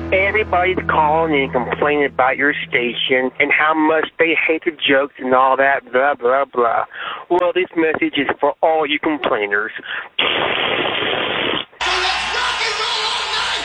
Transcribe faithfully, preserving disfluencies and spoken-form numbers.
Everybody's calling and complaining about your station and how much they hate the jokes and all that, blah, blah, blah. Well, this message is for all you complainers.